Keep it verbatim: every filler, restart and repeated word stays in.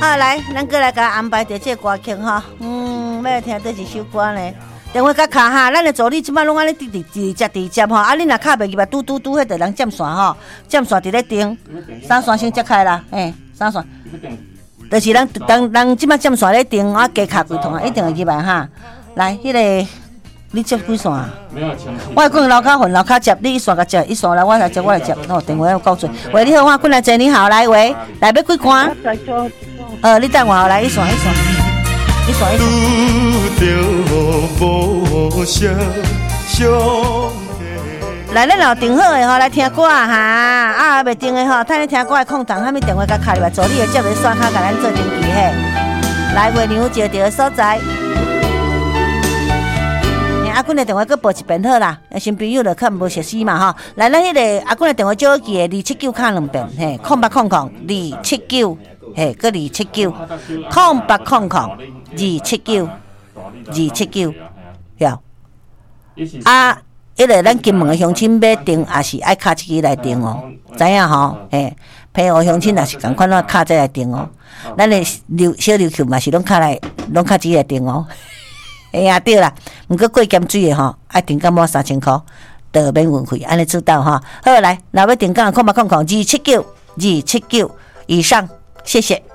啊，来，咱过来甲安排着这歌曲哈。嗯，要听倒一首歌呢？电话甲卡哈，咱的助理即摆拢安尼直直直接直接吼，啊，你若卡袂入来，嘟嘟嘟，迄个人占线吼，占线伫咧顶，三线先接开啦，嘿，三线，就是咱人人即摆占线咧顶，啊，加卡几通啊，一定会入来哈。来，迄个你接几线啊？没有抢。我讲楼骹混楼骹接，你一线甲接，一线来我来接，我来接。哦，电话要够准。喂，你好，我滚来接你好，来喂，来要几关？呃，你等我好，来一线一线。一刷一刷。来，咱若订好的吼，来听歌啊哈！啊，未订的吼，趁你听歌的空档，喊咪电话甲开入来，助理会接来刷卡，甲咱做登记嘿。来，月娘一个一个所在。阿君的电话阁报一遍好啦，新朋友就较无熟悉嘛吼。来，咱迄个阿君的电话最好记的二七九卡两遍，嘿，空八空空二七九。嘿，个二七九，空八空空，二七九，二七九，晓。啊，迄个咱金门的乡亲要订，也是爱卡一支来订哦，知影吼？嘿，澎湖乡亲也是共款啊，卡这来订哦。咱的琉小琉球嘛是拢卡来，拢卡一来订哦。哎呀，对啦，毋过过咸水的吼，爱订到满三千块，就免运费，安尼知道哈。好，来，若要订购空八空空，二七九，二七九以上。谢谢。